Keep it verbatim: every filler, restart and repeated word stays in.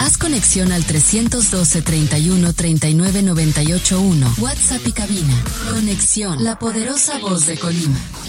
Haz conexión al trescientos doce, treinta y uno, treinta y nueve, noventa y ocho uno. WhatsApp y cabina. Conexión, la poderosa voz de Colima.